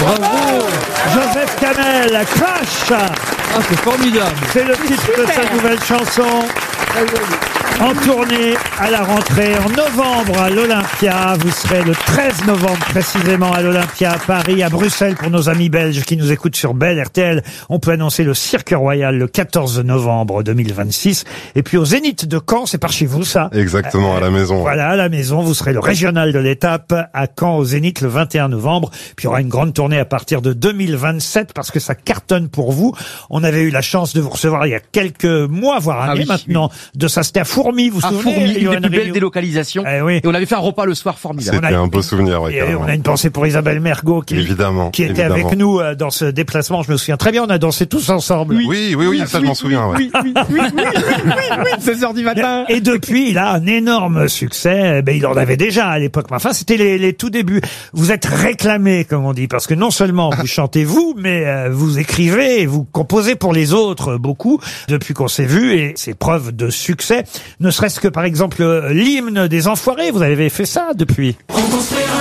Bravo. Joseph Camel, Crash. Ah, c'est formidable. C'est le titre de sa nouvelle chanson. En tournée à la rentrée en novembre à l'Olympia. Vous serez le 13 novembre précisément à l'Olympia à Paris, à Bruxelles pour nos amis belges qui nous écoutent sur Bell RTL. On peut annoncer le Cirque Royal le 14 novembre 2026. Et puis au Zénith de Caen, c'est par chez vous ça? Exactement, à la maison. Voilà, à la maison. Vous serez le régional de l'étape à Caen au Zénith le 21 novembre. Puis il y aura une grande tournée à partir de 2027 parce que ça cartonne pour vous. On avait eu la chance de vous recevoir il y a quelques mois, voire années maintenant. De ça, c'était à Fourmi, vous vous souvenez? Fourmi, une Johan des plus belles Rioux délocalisations. Oui. Et on avait fait un repas le soir formidable. C'était un beau souvenir, ouais, et on a une pensée pour Isabelle Mergot qui était avec nous dans ce déplacement. Je me souviens très bien, on a dansé tous ensemble. Oui, ça je m'en souviens. Ouais. Oui, 16h du matin. Et depuis, il a un énorme succès. Ben, il en avait déjà à l'époque. Mais enfin, c'était les tout débuts. Vous êtes réclamé, comme on dit, parce que non seulement vous chantez vous, mais vous écrivez et vous composez pour les autres beaucoup depuis qu'on s'est vu, et c'est preuve de succès. Ne serait-ce que par exemple l'hymne des Enfoirés. Vous avez fait ça depuis.